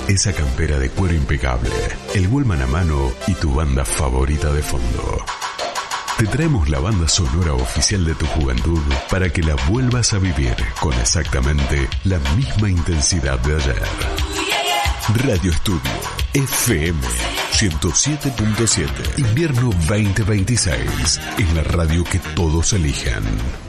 esa campera de cuero impecable, el Wellman a mano y tu banda favorita de fondo. Te traemos la banda sonora oficial de tu juventud para que la vuelvas a vivir con exactamente la misma intensidad de ayer. Radio Estudio FM 107.7. Invierno 2026. Es la radio que todos eligen.